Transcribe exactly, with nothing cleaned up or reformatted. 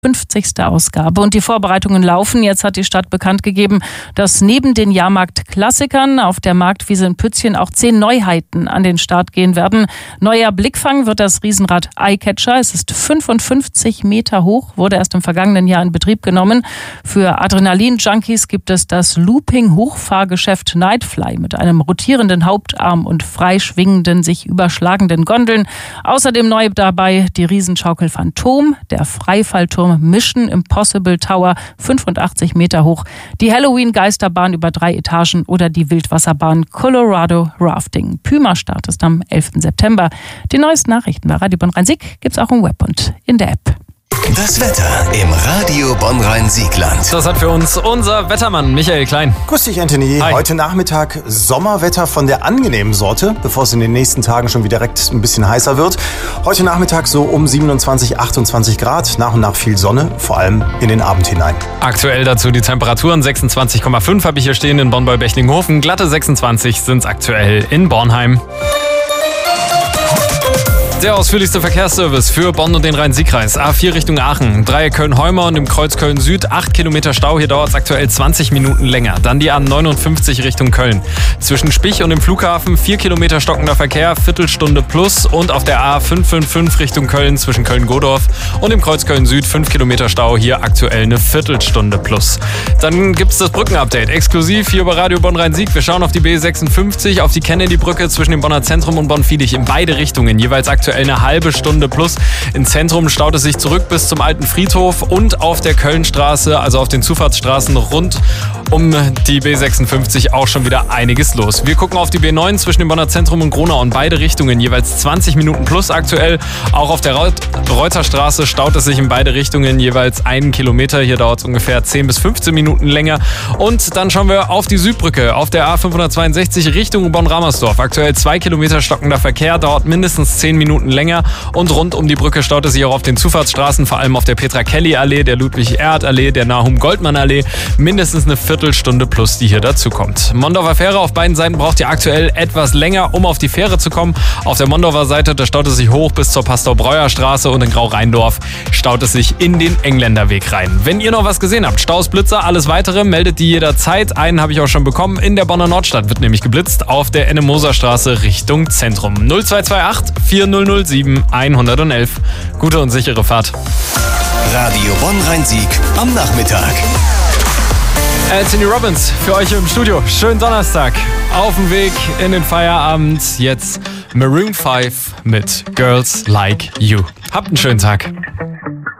fünfzigste Ausgabe und die Vorbereitungen laufen. Jetzt hat die Stadt bekannt gegeben, dass neben den Jahrmarkt-Klassikern auf der Marktwiese in Pützchen auch zehn Neuheiten an den Start gehen werden. Neuer Blickfang wird das Riesenrad Eyecatcher. Es ist fünfundfünfzig Meter hoch, wurde erst im vergangenen Jahr in Betrieb genommen. Für Adrenalin-Junkies gibt es das Looping-Hochfahrgeschäft Nightfly mit einem rotierenden Hauptarm und frei schwingenden, sich überschlagenden Gondeln. Außerdem neu dabei die Riesenschaukel Phantom, der Freifallturm Mission Impossible Tower, fünfundachtzig Meter hoch, die Halloween-Geisterbahn über drei Etagen oder die Wildwasserbahn Colorado Rafting. Puma-Start ist am elften September. Die neuesten Nachrichten bei Radio Bonn-Rhein-Sieg gibt's auch im Web und in der App. Das Wetter im Radio Bonn-Rhein-Siegland. Das hat für uns unser Wettermann Michael Klein. Grüß dich, Anthony. Hi. Heute Nachmittag Sommerwetter von der angenehmen Sorte, bevor es in den nächsten Tagen schon wieder direkt ein bisschen heißer wird. Heute Nachmittag so um siebenundzwanzig, achtundzwanzig Grad. Nach und nach viel Sonne, vor allem in den Abend hinein. Aktuell dazu die Temperaturen. sechsundzwanzig Komma fünf habe ich hier stehen in Bonn-Bechtlinghofen. Glatte sechsundzwanzig sind es aktuell in Bornheim. Der ausführlichste Verkehrsservice für Bonn und den Rhein-Sieg-Kreis. A vier Richtung Aachen, Dreieck Köln-Heumer und im Kreuz Köln-Süd. acht Kilometer Stau, hier dauert es aktuell zwanzig Minuten länger. Dann die A neunundfünfzig Richtung Köln. Zwischen Spich und dem Flughafen vier Kilometer stockender Verkehr, Viertelstunde plus. Und auf der A fünf fünf fünf Richtung Köln zwischen Köln-Godorf und im Kreuz Köln-Süd fünf Kilometer Stau, hier aktuell eine Viertelstunde plus. Dann gibt es das Brückenupdate, exklusiv hier bei Radio Bonn-Rhein-Sieg. Wir schauen auf die B sechsundfünfzig, auf die Kennedy-Brücke zwischen dem Bonner Zentrum und Bonn-Viedig in beide Richtungen, jeweils aktuell eine halbe Stunde plus. Im Zentrum staut es sich zurück bis zum alten Friedhof und auf der Kölnstraße, also auf den Zufahrtsstraßen rund um die B sechsundfünfzig auch schon wieder einiges los. Wir gucken auf die B neun zwischen dem Bonner Zentrum und Gronau in beide Richtungen, jeweils zwanzig Minuten plus aktuell. Auch auf der Reuterstraße staut es sich in beide Richtungen, jeweils einen Kilometer. Hier dauert es ungefähr zehn bis fünfzehn Minuten länger. Und dann schauen wir auf die Südbrücke, auf der A fünfhundertzweiundsechzig Richtung Bonn-Ramersdorf. Aktuell zwei Kilometer stockender Verkehr, dauert mindestens zehn Minuten länger. Und rund um die Brücke staut es sich auch auf den Zufahrtsstraßen, vor allem auf der Petra-Kelly-Allee, der Ludwig-Erhard-Allee, der Nahum-Goldmann-Allee. Mindestens eine Viertelstunde plus, die hier dazukommt. Mondorfer Fähre auf beiden Seiten braucht ihr aktuell etwas länger, um auf die Fähre zu kommen. Auf der Mondorfer Seite, da staut es sich hoch bis zur Pastor-Breuer-Straße und in Grau-Rheindorf staut es sich in den Engländerweg rein. Wenn ihr noch was gesehen habt, Staus, Blitzer, alles weitere, meldet die jederzeit. Einen habe ich auch schon bekommen. In der Bonner Nordstadt wird nämlich geblitzt auf der Enne-Moser-Straße Richtung Zentrum. null zwei zwei acht vier null null sieben hundertelf. Gute und sichere Fahrt. Radio Bonn-Rhein-Sieg am Nachmittag. Anthony Robbins für euch im Studio. Schönen Donnerstag. Auf dem Weg in den Feierabend. Jetzt Maroon fünf mit Girls Like You. Habt einen schönen Tag.